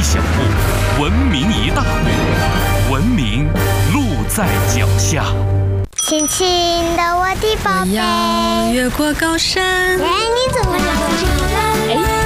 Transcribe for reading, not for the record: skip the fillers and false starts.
一小步，文明一大步。文明路在脚下。 轻轻的，我的宝贝。 我要越过高山。 哎，你怎么了？